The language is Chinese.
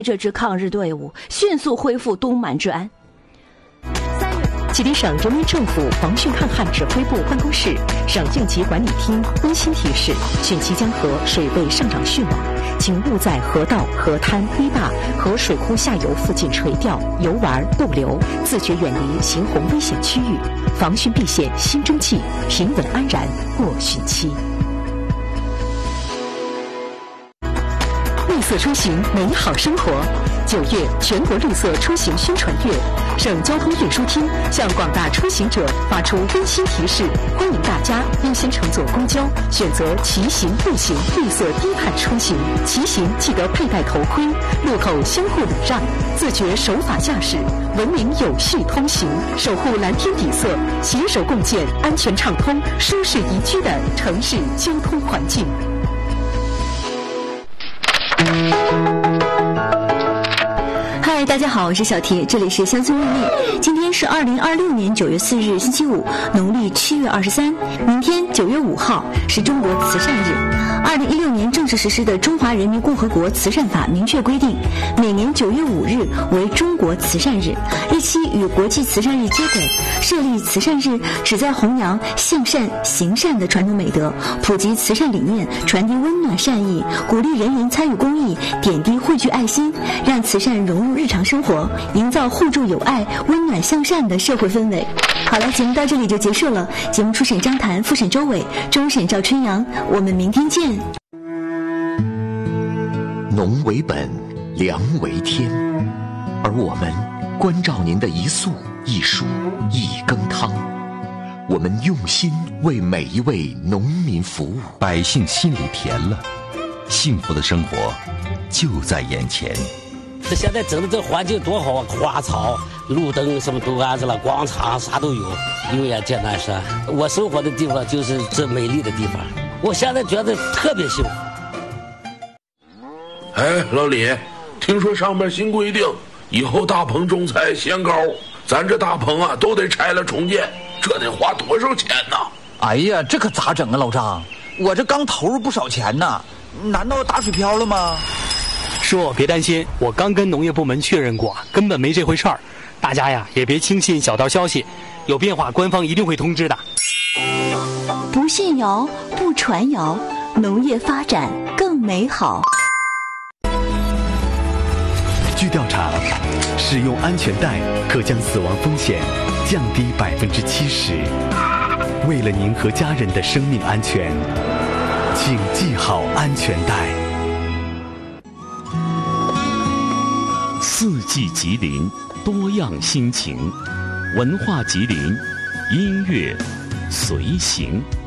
这支抗日队伍迅速恢复东满治安。 吉林省人民政府防汛抗旱指挥部办公室、省应急管理厅温馨提示：汛期江河水位上涨迅猛，请勿在河道、河滩、堤坝和水库下游附近垂钓、游玩、逗留，自觉远离行洪危险区域，防汛避险新征季，平稳安然过汛期。绿色出行，美好生活。9月全国绿色出行宣传月，省交通运输厅向广大出行者发出温馨提示，欢迎大家优先乘坐公交，选择骑行、步行绿色低碳出行。骑行记得佩戴头盔，路口相互礼让，自觉守法驾驶，文明有序通行，守护蓝天底色，携手共建安全畅通、舒适宜居的城市交通环境。 嗨，大家好，我是小铁，这里是乡村日历。今天是2026年9月4日，星期五，农历7月23。明天9月5号是中国慈善日。2016年正式实施的《中华人民共和国慈善法》明确规定，每年9月5日为中国慈善日，日期与国际慈善日接轨。设立慈善日，旨在弘扬向善行善的传统美德，普及慈善理念，传递温暖善意，鼓励人人参与公益，点滴汇聚爱心，让慈善融入日常生活，营造互助友爱、温暖向善的社会氛围。好了，节目到这里就结束了。节目初审张谭，复审周伟，终审赵春阳。我们明天见。 农为本，粮为天，而我们关照您的一粟一蔬一羹汤。我们用心为每一位农民服务， 百姓心里甜了，幸福的生活就在眼前。 现在整的这环境多好啊，花草、路灯什么都安置了，广场啥都有，有眼见南山。我生活的地方就是这美丽的地方，我现在觉得特别幸福。 哎，老李，听说上面新规定，以后大棚种菜限高，咱这大棚啊都得拆了重建，这得花多少钱呢？ 哎呀，这可咋整啊，老张？我这刚投入不少钱呢，难道打水漂了吗？ 叔，别担心，我刚跟农业部门确认过，根本没这回事儿。大家呀，也别轻信小道消息，有变化官方一定会通知的。 不信谣，不传谣，农业发展更美好。 据调查，使用安全带可将死亡风险降低70%。为了您和家人的生命安全，请系好安全带。 四季吉林，多样心情，文化吉林，音乐随行。